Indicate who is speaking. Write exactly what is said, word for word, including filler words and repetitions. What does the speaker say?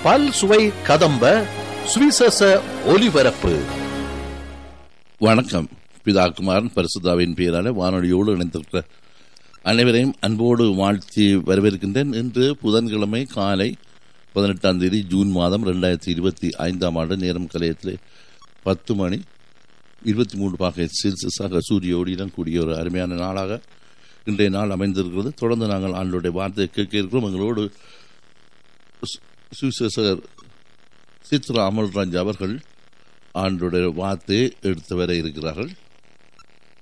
Speaker 1: பல் சுவை கதம்ப சுவிசேஷ ஒலிபரப்பு.
Speaker 2: வணக்கம். பிதாகுமாரன் பரிசுத்தாவின் பெயரால வானொலியோடு இணைந்திருக்கிற அனைவரையும் அன்போடு வாழ்த்தி வரவேற்கின்றேன். இன்று புதன்கிழமை காலை பதினெட்டாம் தேதி ஜூன் மாதம் இரண்டாயிரத்தி இருபத்தி ஐந்தாம் ஆண்டு நேரம் கலையத்திலே பத்து மணி இருபத்தி மூன்று பாகை செல்சியஸாக சூரிய ஒளியுடன் கூடிய ஒரு அருமையான நாளாக இன்றைய நாள் அமைந்திருக்கிறது. தொடர்ந்து நாங்கள் ஆண்டோடைய வார்த்தையை கேட்க இருக்கிறோம். எங்களோடு சுவிசேஷகர் சித்ரா அமல்ராஜ் அவர்கள் ஆண்டோடைய வார்த்தையை எடுத்து வர இருக்கிறார்கள்.